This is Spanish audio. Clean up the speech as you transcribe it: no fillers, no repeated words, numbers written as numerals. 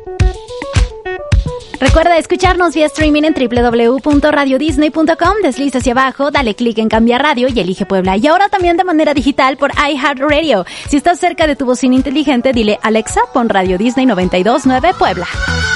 Recuerda escucharnos vía streaming en www.radiodisney.com, desliza hacia abajo, dale clic en Cambia Radio y elige Puebla. Y ahora también de manera digital por iHeartRadio. Si estás cerca de tu bocina inteligente, dile Alexa, pon Radio Disney 92.9 Puebla.